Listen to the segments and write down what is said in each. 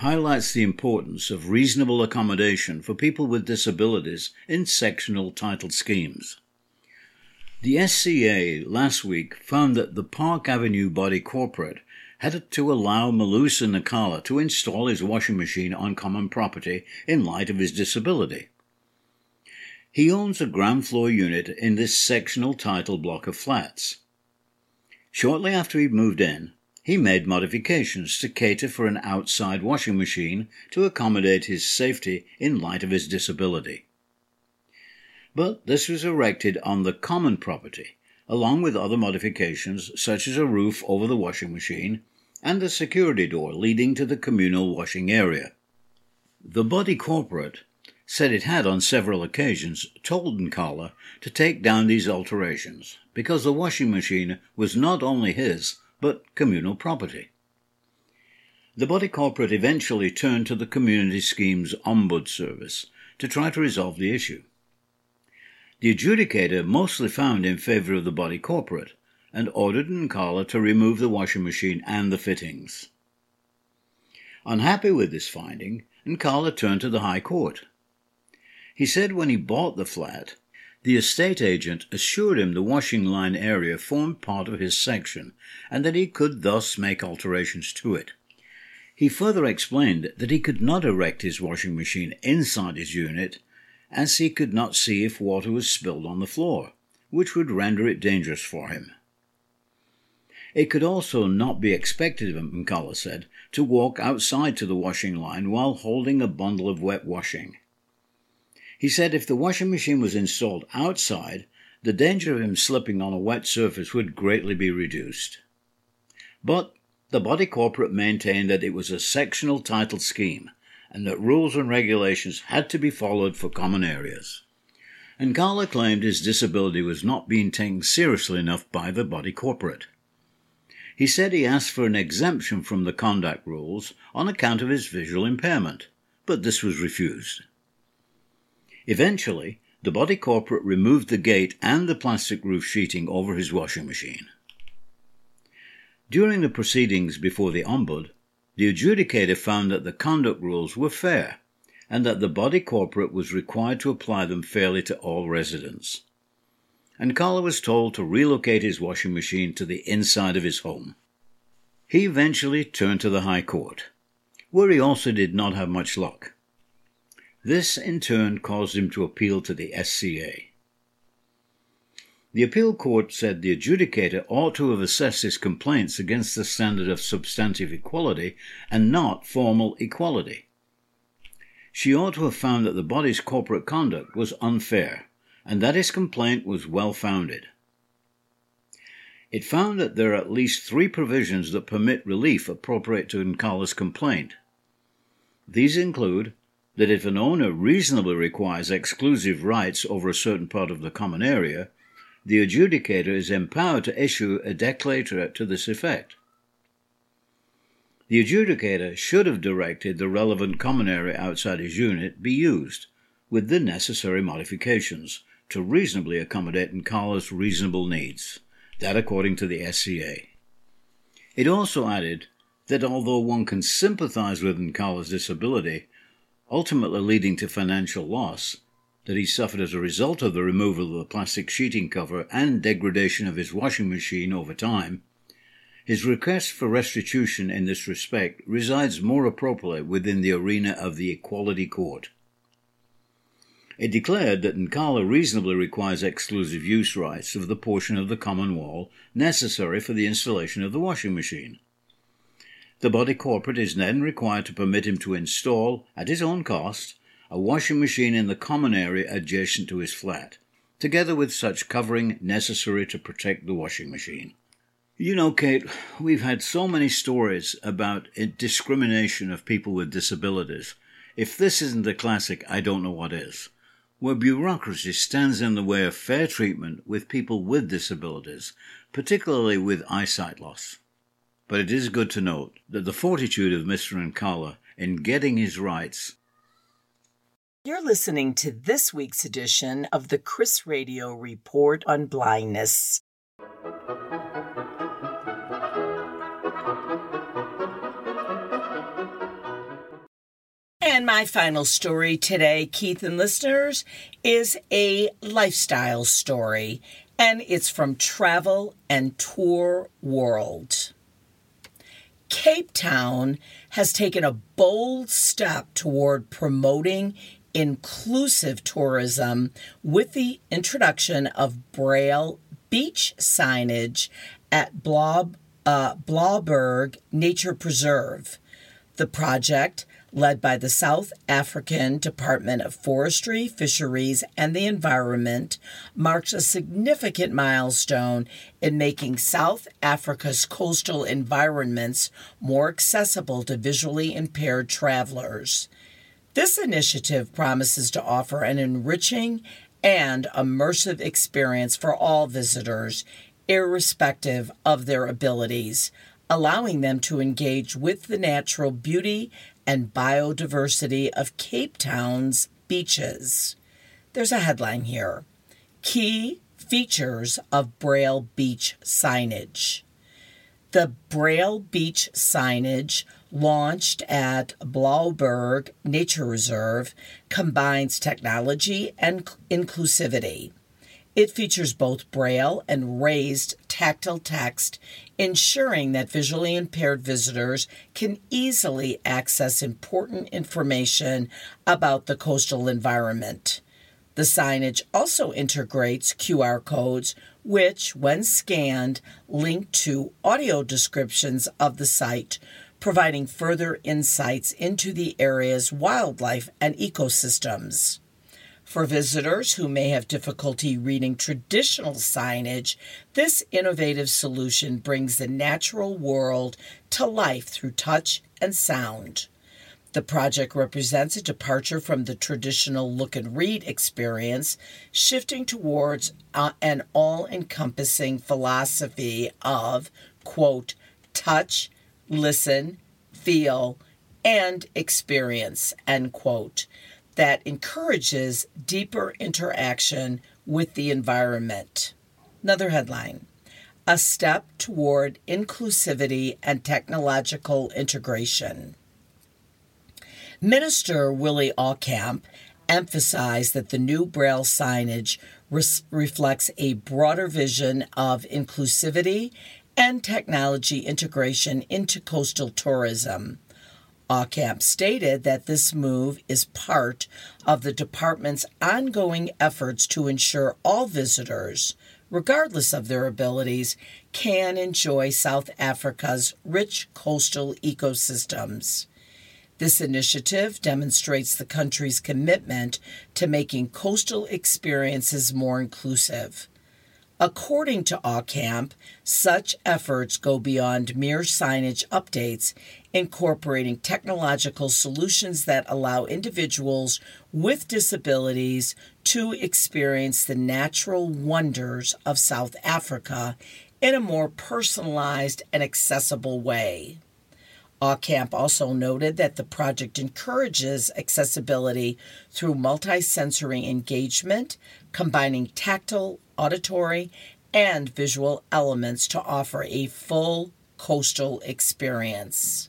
highlights the importance of reasonable accommodation for people with disabilities in sectional title schemes. The SCA last week found that the Park Avenue Body Corporate had to allow Malusa Nakala to install his washing machine on common property in light of his disability. He owns a ground floor unit in this sectional title block of flats. Shortly after he moved in, he made modifications to cater for an outside washing machine to accommodate his safety in light of his disability. But this was erected on the common property, along with other modifications such as a roof over the washing machine and a security door leading to the communal washing area. The body corporate said it had on several occasions told Nkala to take down these alterations because the washing machine was not only his but communal property. The body corporate eventually turned to the community scheme's Ombud service to try to resolve the issue. The adjudicator mostly found in favor of the body corporate and ordered Nkala to remove the washing machine and the fittings. Unhappy with this finding, Nkala turned to the High Court. He said when he bought the flat, the estate agent assured him the washing line area formed part of his section and that he could thus make alterations to it. He further explained that he could not erect his washing machine inside his unit as he could not see if water was spilled on the floor, which would render it dangerous for him. It could also not be expected of him, Nkala said, to walk outside to the washing line while holding a bundle of wet washing. He said if the washing machine was installed outside, the danger of him slipping on a wet surface would greatly be reduced. But the body corporate maintained that it was a sectional title scheme and that rules and regulations had to be followed for common areas. Nkala claimed his disability was not being taken seriously enough by the body corporate. He said he asked for an exemption from the conduct rules on account of his visual impairment, but this was refused. Eventually, the body corporate removed the gate and the plastic roof sheeting over his washing machine. During the proceedings before the Ombud, the adjudicator found that the conduct rules were fair and that the body corporate was required to apply them fairly to all residents. Nkala was told to relocate his washing machine to the inside of his home. He eventually turned to the High Court, where he also did not have much luck. This, in turn, caused him to appeal to the SCA. The appeal court said the adjudicator ought to have assessed his complaints against the standard of substantive equality and not formal equality. She ought to have found that the body's corporate conduct was unfair and that his complaint was well-founded. It found that there are at least 3 provisions that permit relief appropriate to Nkala's complaint. These include that if an owner reasonably requires exclusive rights over a certain part of the common area, the adjudicator is empowered to issue a declaratory to this effect. The adjudicator should have directed the relevant common area outside his unit be used, with the necessary modifications, to reasonably accommodate Nkala's reasonable needs, that according to the SCA. It also added that although one can sympathize with Nkala's disability, ultimately leading to financial loss, that he suffered as a result of the removal of the plastic sheeting cover and degradation of his washing machine over time, his request for restitution in this respect resides more appropriately within the arena of the Equality Court. It declared that Nkala reasonably requires exclusive use rights of the portion of the common wall necessary for the installation of the washing machine. The body corporate is then required to permit him to install, at his own cost, a washing machine in the common area adjacent to his flat, together with such covering necessary to protect the washing machine. You know, Kate, we've had so many stories about discrimination of people with disabilities. If this isn't a classic, I don't know what is, where bureaucracy stands in the way of fair treatment with people with disabilities, particularly with eyesight loss. But it is good to note that the fortitude of Mr. Nkala in getting his rights. You're listening to this week's edition of the Chris Radio Report on Blindness. And my final story today, Keith and listeners, is a lifestyle story, and it's from Travel and Tour World. Cape Town has taken a bold step toward promoting inclusive tourism with the introduction of Braille beach signage at Blauberg Nature Preserve. The project, led by the South African Department of Forestry, Fisheries, and the Environment, marks a significant milestone in making South Africa's coastal environments more accessible to visually impaired travelers. This initiative promises to offer an enriching and immersive experience for all visitors, irrespective of their abilities, allowing them to engage with the natural beauty and biodiversity of Cape Town's beaches. There's a headline here: Key Features of Braille Beach Signage. The Braille Beach signage, launched at Blauberg Nature Reserve, combines technology and inclusivity. It features both Braille and raised tactile text, ensuring that visually impaired visitors can easily access important information about the coastal environment. The signage also integrates QR codes, which, when scanned, link to audio descriptions of the site, providing further insights into the area's wildlife and ecosystems. For visitors who may have difficulty reading traditional signage, this innovative solution brings the natural world to life through touch and sound. The project represents a departure from the traditional look and read experience, shifting towards an all-encompassing philosophy of, quote, touch, listen, feel, and experience, end quote, that encourages deeper interaction with the environment. Another headline: A Step Toward Inclusivity and Technological Integration. Minister Willie Aucamp emphasized that the new Braille signage reflects a broader vision of inclusivity and technology integration into coastal tourism. Aucamp stated that this move is part of the department's ongoing efforts to ensure all visitors, regardless of their abilities, can enjoy South Africa's rich coastal ecosystems. This initiative demonstrates the country's commitment to making coastal experiences more inclusive. According to Aucamp, such efforts go beyond mere signage updates, incorporating technological solutions that allow individuals with disabilities to experience the natural wonders of South Africa in a more personalized and accessible way. Aucamp also noted that the project encourages accessibility through multisensory engagement, combining tactile, auditory, and visual elements to offer a full coastal experience.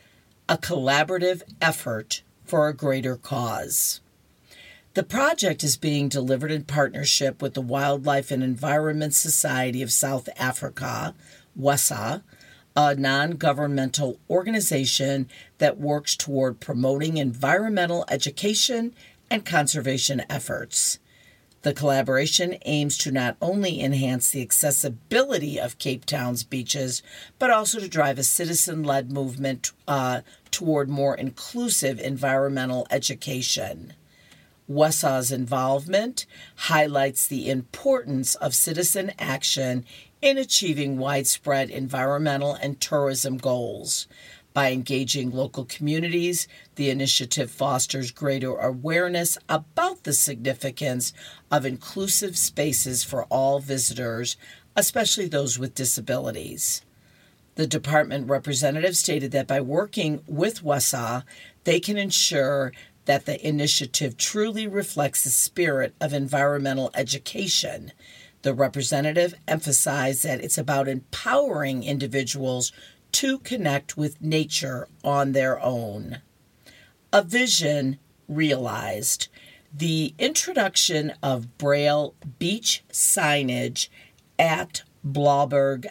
A collaborative effort for a greater cause. The project is being delivered in partnership with the Wildlife and Environment Society of South Africa, WESA, a non-governmental organization that works toward promoting environmental education and conservation efforts. The collaboration aims to not only enhance the accessibility of Cape Town's beaches, but also to drive a citizen-led movement toward more inclusive environmental education. WESA's involvement highlights the importance of citizen action in achieving widespread environmental and tourism goals. By engaging local communities, the initiative fosters greater awareness about the significance of inclusive spaces for all visitors, especially those with disabilities. The department representative stated that by working with WESA, they can ensure that the initiative truly reflects the spirit of environmental education. The representative emphasized that it's about empowering individuals to connect with nature on their own. A vision realized. The introduction of Braille beach signage at Blauberg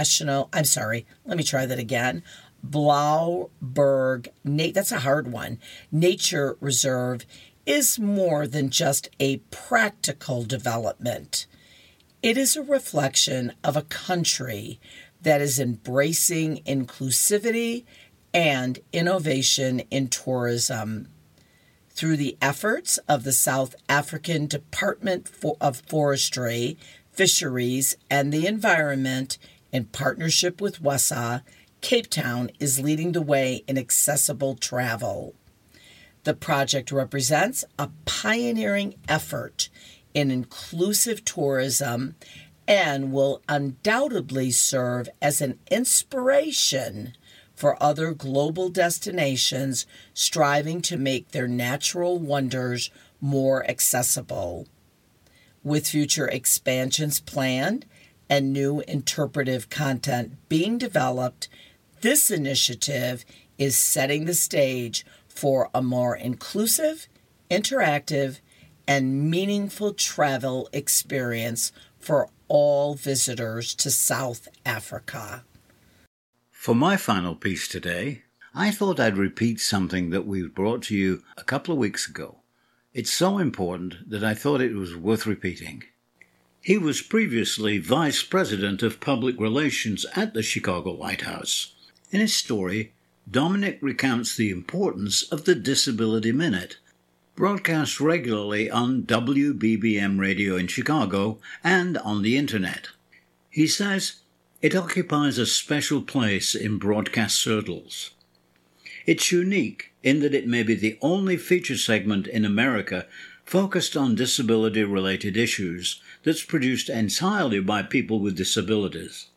that's a hard one, Nature Reserve is more than just a practical development. It is a reflection of a country that is embracing inclusivity and innovation in tourism. Through the efforts of the South African Department of Forestry, Fisheries, and the Environment, in partnership with WESA, Cape Town is leading the way in accessible travel. The project represents a pioneering effort in inclusive tourism and will undoubtedly serve as an inspiration for other global destinations striving to make their natural wonders more accessible. With future expansions planned and new interpretive content being developed, this initiative is setting the stage for a more inclusive, interactive, and meaningful travel experience for all visitors to South Africa. For my final piece today, I thought I'd repeat something that we brought to you a couple of weeks ago. It's so important that I thought it was worth repeating. He was previously Vice President of Public Relations at the Chicago Lighthouse. In his story, Dominic recounts the importance of the Disability Minute, broadcast regularly on WBBM radio in Chicago and on the internet. He says it occupies a special place in broadcast circles. It's unique in that it may be the only feature segment in America focused on disability-related issues that's produced entirely by people with disabilities.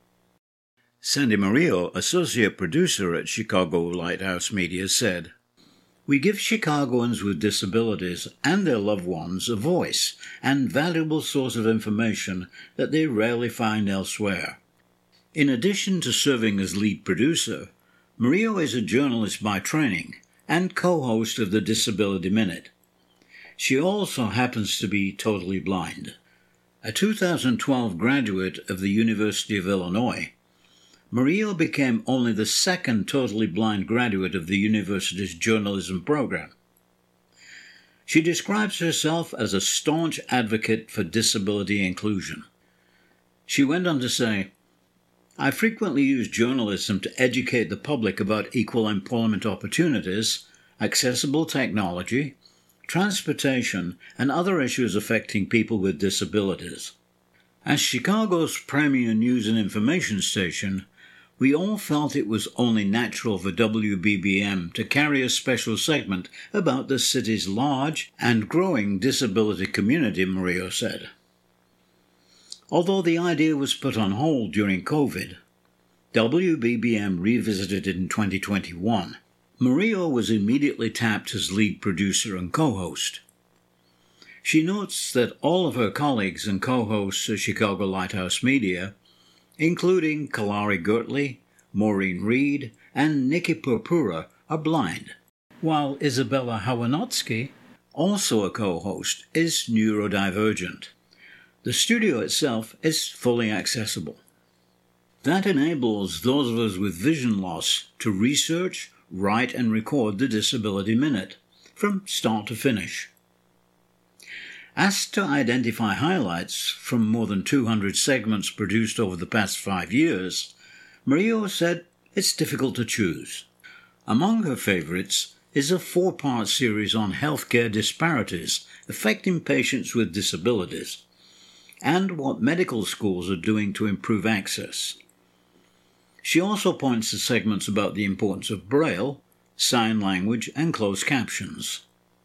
Sandy Murillo, associate producer at Chicago Lighthouse Media, said, "We give Chicagoans with disabilities and their loved ones a voice and valuable source of information that they rarely find elsewhere." In addition to serving as lead producer, Murillo is a journalist by training and co-host of the Disability Minute. She also happens to be totally blind. A 2012 graduate of the University of Illinois, Murillo became only the second totally blind graduate of the university's journalism program. She describes herself as a staunch advocate for disability inclusion. She went on to say, "I frequently use journalism to educate the public about equal employment opportunities, accessible technology, transportation, and other issues affecting people with disabilities. As Chicago's premier news and information station, we all felt it was only natural for WBBM to carry a special segment about the city's large and growing disability community," Murillo said. Although the idea was put on hold during COVID, WBBM revisited it in 2021. Murillo was immediately tapped as lead producer and co-host. She notes that all of her colleagues and co-hosts at Chicago Lighthouse Media, including Kalari Gertley, Maureen Reed, and Nikki Purpura, are blind, while Isabella Hawanotsky, also a co-host, is neurodivergent. The studio itself is fully accessible. That enables those of us with vision loss to research, write, and record the Disability Minute from start to finish. Asked to identify highlights from more than 200 segments produced over the past 5 years, Murillo said it's difficult to choose. Among her favorites is a 4-part series on healthcare disparities affecting patients with disabilities and what medical schools are doing to improve access. She also points to segments about the importance of Braille, sign language, and closed captions.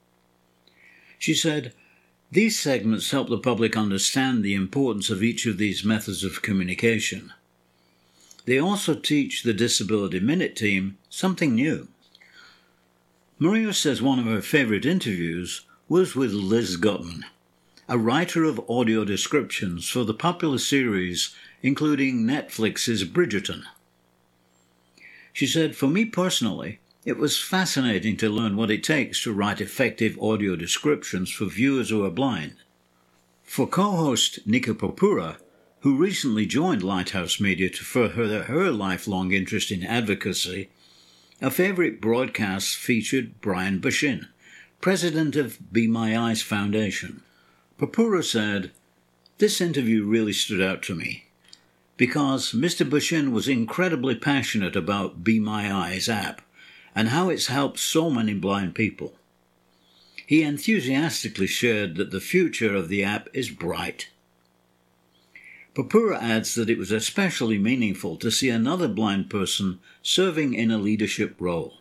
She said, "These segments help the public understand the importance of each of these methods of communication. They also teach the Disability Minute team something new." Murillo says one of her favorite interviews was with Liz Gutman, a writer of audio descriptions for the popular series including Netflix's Bridgerton. She said, "For me personally, It was fascinating to learn what it takes to write effective audio descriptions for viewers who are blind. For co-host Nika Papura, who recently joined Lighthouse Media to further her lifelong interest in advocacy, a favourite broadcast featured Brian Bashin, president of Be My Eyes Foundation. Papura said, "This interview really stood out to me because Mr. Bashin was incredibly passionate about Be My Eyes app and how it's helped so many blind people. He enthusiastically shared that the future of the app is bright." Papura adds that it was especially meaningful to see another blind person serving in a leadership role.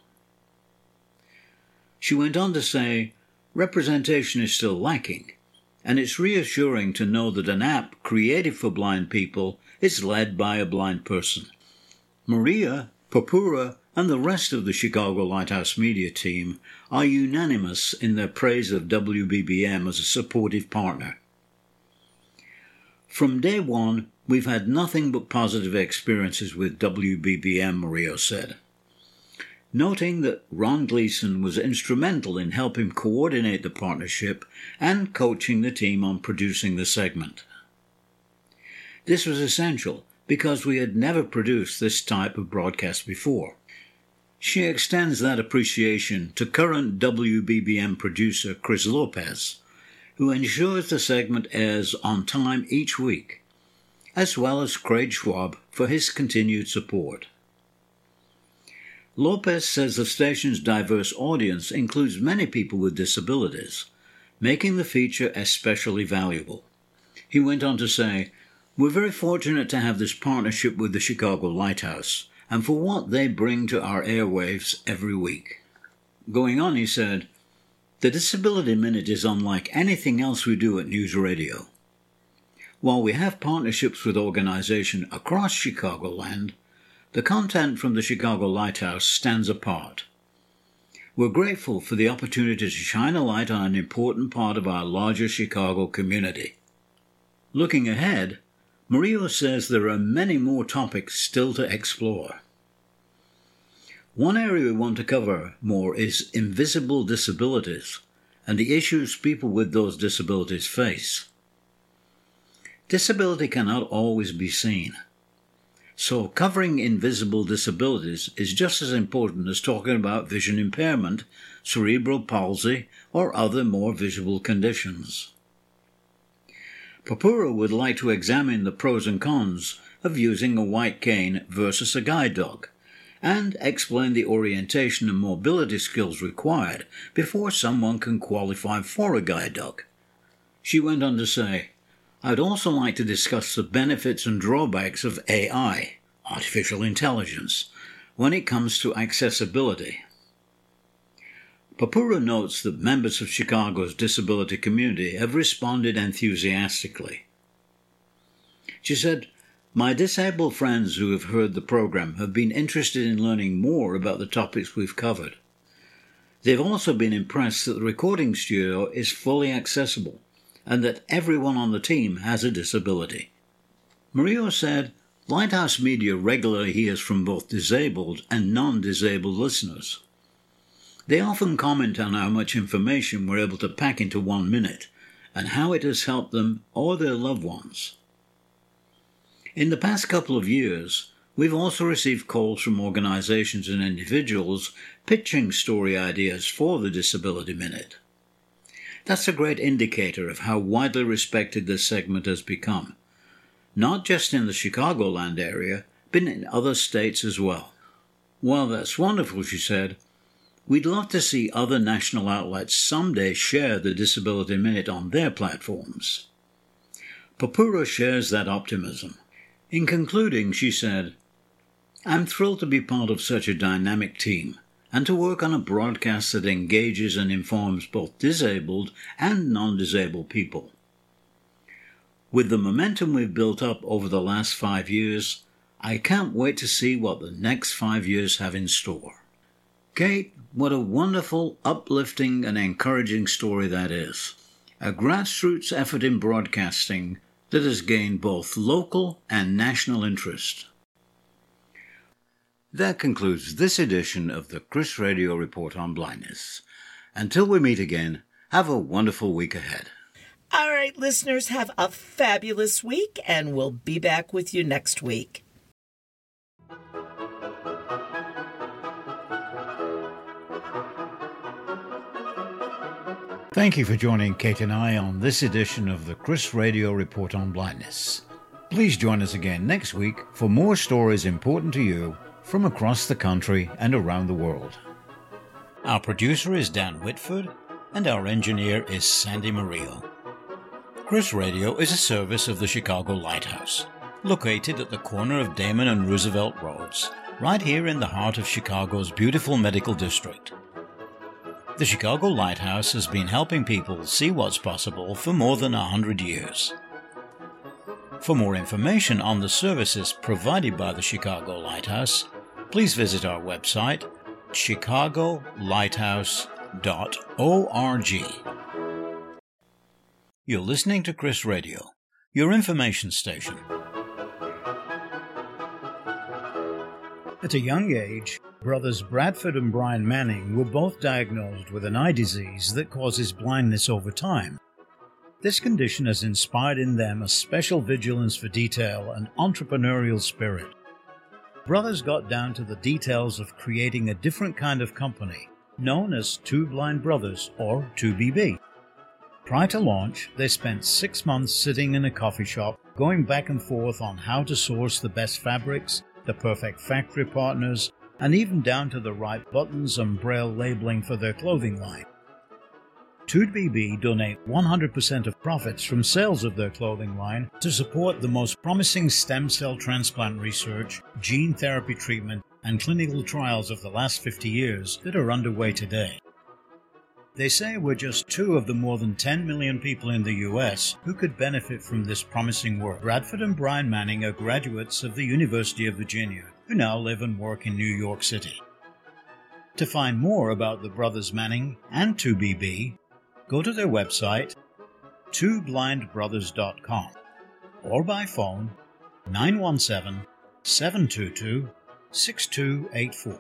She went on to say, "Representation is still lacking, and it's reassuring to know that an app created for blind people is led by a blind person." Maria, Papura, and the rest of the Chicago Lighthouse Media team are unanimous in their praise of WBBM as a supportive partner. "From day one, we've had nothing but positive experiences with WBBM," Murillo said, noting that Ron Gleason was instrumental in helping coordinate the partnership and coaching the team on producing the segment. "This was essential because we had never produced this type of broadcast before." She extends that appreciation to current WBBM producer Chris Lopez, who ensures the segment airs on time each week, as well as Craig Schwab for his continued support. Lopez says the station's diverse audience includes many people with disabilities, making the feature especially valuable. He went on to say, "We're very fortunate to have this partnership with the Chicago Lighthouse and for what they bring to our airwaves every week." Going on, he said, "The Disability Minute is unlike anything else we do at News Radio. While we have partnerships with organizations across Chicagoland, the content from the Chicago Lighthouse stands apart. We're grateful for the opportunity to shine a light on an important part of our larger Chicago community." Looking ahead, Murillo says there are many more topics still to explore. One area we want to cover more is invisible disabilities and the issues people with those disabilities face. Disability cannot always be seen, so covering invisible disabilities is just as important as talking about vision impairment, cerebral palsy, or other more visible conditions. Papura would like to examine the pros and cons of using a white cane versus a guide dog, and explain the orientation and mobility skills required before someone can qualify for a guide dog. She went on to say, "I'd also like to discuss the benefits and drawbacks of AI, artificial intelligence, when it comes to accessibility." Papura notes that members of Chicago's disability community have responded enthusiastically. She said, "My disabled friends who have heard the program have been interested in learning more about the topics we've covered. They've also been impressed that the recording studio is fully accessible and that everyone on the team has a disability." Murillo said, "Lighthouse Media regularly hears from both disabled and non-disabled listeners. They often comment on how much information we're able to pack into 1 minute and how it has helped them or their loved ones. In the past couple of years, we've also received calls from organizations and individuals pitching story ideas for the Disability Minute. That's a great indicator of how widely respected this segment has become, not just in the Chicagoland area, but in other states as well." "Well, that's wonderful," she said. "We'd love to see other national outlets someday share the Disability Minute on their platforms." Papura shares that optimism. In concluding, she said, "I'm thrilled to be part of such a dynamic team and to work on a broadcast that engages and informs both disabled and non-disabled people. With the momentum we've built up over the last 5 years, I can't wait to see what the next 5 years have in store." Kate, what a wonderful, uplifting and encouraging story that is. A grassroots effort in broadcasting that has gained both local and national interest. That concludes this edition of the Chris Radio Report on Blindness. Until we meet again, have a wonderful week ahead. All right, listeners, have a fabulous week, and we'll be back with you next week. Thank you for joining Kate and I on this edition of the Chris Radio Report on Blindness. Please join us again next week for more stories important to you from across the country and around the world. Our producer is Dan Whitford, and our engineer is Sandy Murillo. Chris Radio is a service of the Chicago Lighthouse, located at the corner of Damon and Roosevelt Roads, right here in the heart of Chicago's beautiful medical district. The Chicago Lighthouse has been helping people see what's possible for more than 100 years. For more information on the services provided by the Chicago Lighthouse, please visit our website, chicagolighthouse.org. You're listening to Chris Radio, your information station. At a young age, brothers Bradford and Brian Manning were both diagnosed with an eye disease that causes blindness over time. This condition has inspired in them a special vigilance for detail and entrepreneurial spirit. Brothers got down to the details of creating a different kind of company, known as Two Blind Brothers, or 2BB. Prior to launch, they spent 6 months sitting in a coffee shop, going back and forth on how to source the best fabrics, the perfect factory partners, and even down to the right buttons and braille labeling for their clothing line. 2BB donate 100% of profits from sales of their clothing line to support the most promising stem cell transplant research, gene therapy treatment, and clinical trials of the last 50 years that are underway today. They say we're just 2 of the more than 10 million people in the U.S. who could benefit from this promising work. Bradford and Brian Manning are graduates of the University of Virginia, who now live and work in New York City. To find more about the brothers Manning and 2BB, go to their website, twoblindbrothers.com, or by phone 917-722-6284.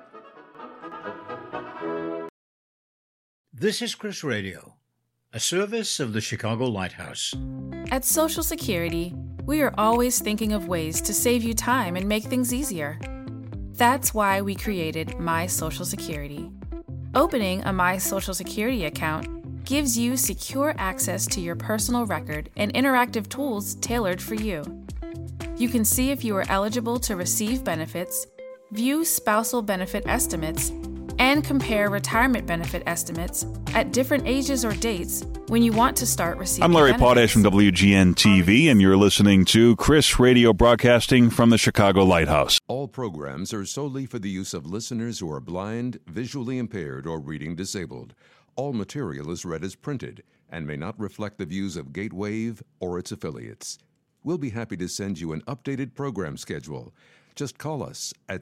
This is Chris Radio, a service of the Chicago Lighthouse. At Social Security, we are always thinking of ways to save you time and make things easier. That's why we created My Social Security. Opening a My Social Security account gives you secure access to your personal record and interactive tools tailored for you. You can see if you are eligible to receive benefits, view spousal benefit estimates, and compare retirement benefit estimates at different ages or dates when you want to start receiving I'm Larry benefits. Potash from WGN-TV, and you're listening to Chris Radio broadcasting from the Chicago Lighthouse. All programs are solely for the use of listeners who are blind, visually impaired, or reading disabled. All material is read as printed and may not reflect the views of Gatewave or its affiliates. We'll be happy to send you an updated program schedule. Just call us at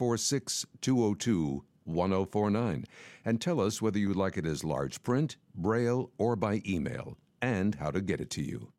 646-202-1049 and tell us whether you'd like it as large print, braille, or by email, and how to get it to you.